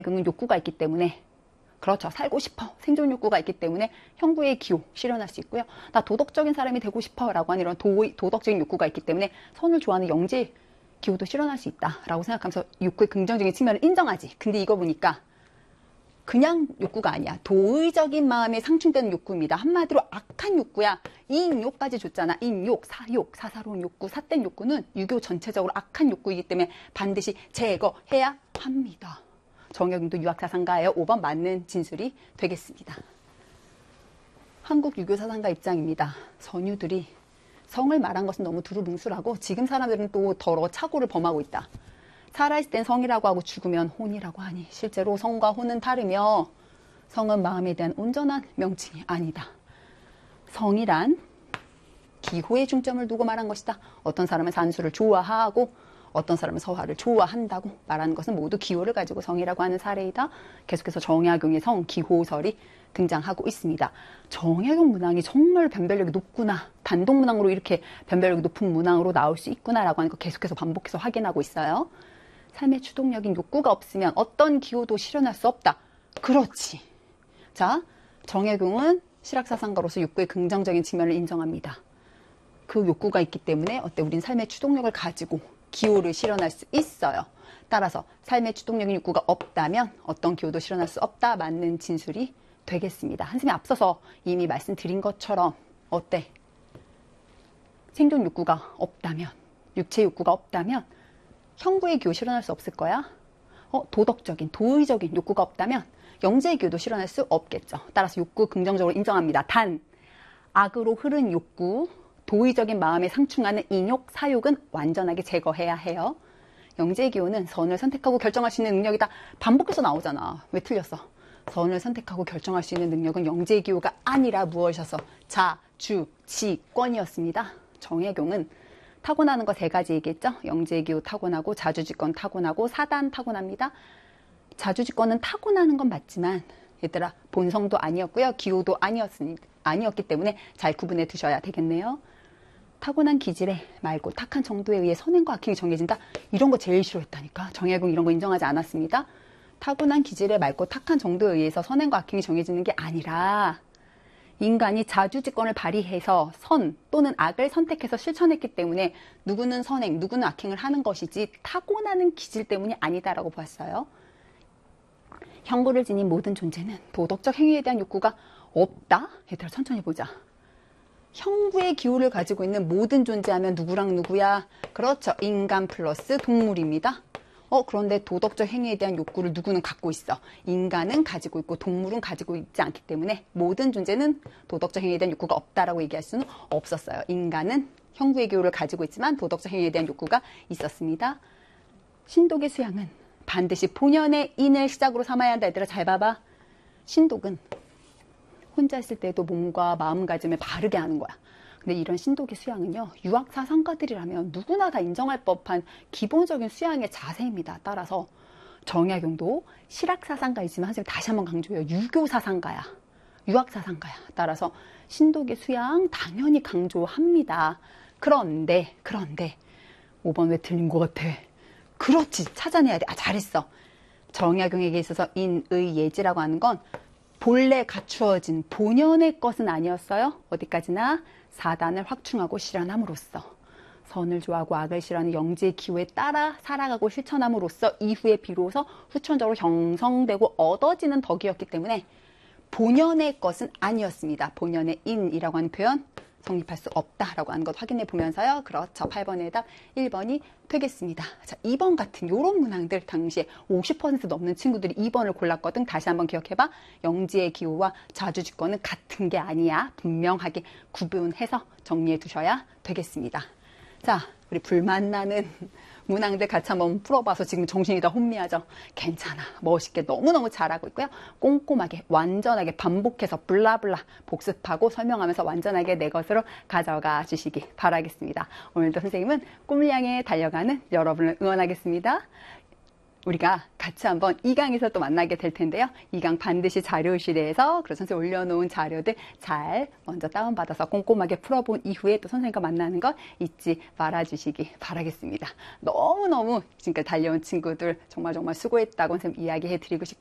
정약용은 욕구가 있기 때문에, 그렇죠, 살고 싶어, 생존 욕구가 있기 때문에 형부의 기호 실현할 수 있고요. 나 도덕적인 사람이 되고 싶어 라고 하는 이런 도덕적인 욕구가 있기 때문에 선을 좋아하는 영재 기호도 실현할 수 있다라고 생각하면서 욕구의 긍정적인 측면을 인정하지. 근데 이거 보니까 그냥 욕구가 아니야. 도의적인 마음에 상충되는 욕구입니다. 한마디로 악한 욕구야. 인욕까지 줬잖아. 인욕, 사욕, 사사로운 욕구, 삿된 욕구는 유교 전체적으로 악한 욕구이기 때문에 반드시 제거해야 합니다. 정약용도 유학사상가예요. 5번 맞는 진술이 되겠습니다. 한국 유교사상가 입장입니다. 선유들이 성을 말한 것은 너무 두루뭉술하고 지금 사람들은 또 더러 착오를 범하고 있다. 살아있을 땐 성이라고 하고 죽으면 혼이라고 하니 실제로 성과 혼은 다르며 성은 마음에 대한 온전한 명칭이 아니다. 성이란 기호에 중점을 두고 말한 것이다. 어떤 사람은 산수를 좋아하고 어떤 사람은 서화를 좋아한다고 말하는 것은 모두 기호를 가지고 성이라고 하는 사례이다. 계속해서 정약용의 성 기호설이 등장하고 있습니다. 정약용 문항이 정말 변별력이 높구나. 단독 문항으로 이렇게 변별력이 높은 문항으로 나올 수 있구나라고 하는 거 계속해서 반복해서 확인하고 있어요. 삶의 추동력인 욕구가 없으면 어떤 기호도 실현할 수 없다. 그렇지. 자, 정약용은 실학사상가로서 욕구의 긍정적인 측면을 인정합니다. 그 욕구가 있기 때문에 우린 삶의 추동력을 가지고 기호를 실현할 수 있어요. 따라서 삶의 추동력인 욕구가 없다면 어떤 기호도 실현할 수 없다. 맞는 진술이 되겠습니다. 한숨에 앞서서 이미 말씀드린 것처럼 어때? 생존 욕구가 없다면, 육체 욕구가 없다면 형부의 기호 실현할 수 없을 거야. 도덕적인, 도의적인 욕구가 없다면 영재의 기호도 실현할 수 없겠죠. 따라서 욕구 긍정적으로 인정합니다. 단, 악으로 흐른 욕구, 도의적인 마음에 상충하는 인욕, 사욕은 완전하게 제거해야 해요. 영재의 기호는 선을 선택하고 결정할 수 있는 능력이다. 반복해서 나오잖아. 왜 틀렸어? 선을 선택하고 결정할 수 있는 능력은 영재의 기호가 아니라 무엇이어서 자, 주, 지, 권이었습니다. 정약용은 타고나는 거 3가지 얘기했죠. 영재의 기호 타고나고 자주직권 타고나고 사단 타고납니다. 자주직권은 타고나는 건 맞지만 얘들아 본성도 아니었고요. 기호도 아니었기 때문에 잘 구분해 두셔야 되겠네요. 타고난 기질에 맑고 탁한 정도에 의해 선행과 악행이 정해진다. 이런 거 제일 싫어했다니까. 정약용 이런 거 인정하지 않았습니다. 타고난 기질에 맑고 탁한 정도에 의해서 선행과 악행이 정해지는 게 아니라 인간이 자주직권을 발휘해서 선 또는 악을 선택해서 실천했기 때문에 누구는 선행, 누구는 악행을 하는 것이지 타고나는 기질 때문이 아니다라고 보았어요. 형부를 지닌 모든 존재는 도덕적 행위에 대한 욕구가 없다? 얘들아 천천히 보자. 형부의 기호를 가지고 있는 모든 존재하면 누구랑 누구야? 그렇죠. 인간 플러스 동물입니다. 그런데 도덕적 행위에 대한 욕구를 누구는 갖고 있어. 인간은 가지고 있고 동물은 가지고 있지 않기 때문에 모든 존재는 도덕적 행위에 대한 욕구가 없다라고 얘기할 수는 없었어요. 인간은 형부의 기호를 가지고 있지만 도덕적 행위에 대한 욕구가 있었습니다. 신독의 수양은 반드시 본연의 인을 시작으로 삼아야 한다. 얘들아 잘 봐봐. 신독은 혼자 있을 때도 몸과 마음가짐을 바르게 하는 거야. 근데 이런 신독의 수양은요, 유학사상가들이라면 누구나 다 인정할 법한 기본적인 수양의 자세입니다. 따라서 정약용도 실학사상가이지만 선생님 다시 한번 강조해요. 유교사상가야. 유학사상가야. 따라서 신독의 수양 당연히 강조합니다. 그런데 5번 왜 틀린 것 같아? 그렇지. 찾아내야 돼. 잘했어. 정약용에게 있어서 인의 예지라고 하는 건 본래 갖추어진 본연의 것은 아니었어요. 어디까지나 사단을 확충하고 실현함으로써 선을 좋아하고 악을 싫어하는 영지의 기호에 따라 살아가고 실천함으로써 이후에 비로소 후천적으로 형성되고 얻어지는 덕이었기 때문에 본연의 것은 아니었습니다. 본연의 인이라고 하는 표현 성립할 수 없다라고 하는 것 확인해 보면서요. 그렇죠. 8번의 답 1번이 되겠습니다. 자, 2번 같은 이런 문항들 당시에 50% 넘는 친구들이 2번을 골랐거든. 다시 한번 기억해봐. 영지의 기호와 자주직권은 같은 게 아니야. 분명하게 구분해서 정리해 두셔야 되겠습니다. 자, 우리 불만나는 문항들 같이 한번 풀어봐서 지금 정신이 다 혼미하죠? 괜찮아. 멋있게 너무너무 잘하고 있고요. 꼼꼼하게 완전하게 반복해서 블라블라 복습하고 설명하면서 완전하게 내 것으로 가져가 주시기 바라겠습니다. 오늘도 선생님은 꿈을 향해 달려가는 여러분을 응원하겠습니다. 우리가 같이 한번 2강에서 또 만나게 될 텐데요. 2강 반드시 자료실에서 그리고 선생님 올려놓은 자료들 잘 먼저 다운받아서 꼼꼼하게 풀어본 이후에 또 선생님과 만나는 것 잊지 말아주시기 바라겠습니다. 너무너무 지금까지 달려온 친구들 정말 수고했다고 선생님 이야기해드리고 싶고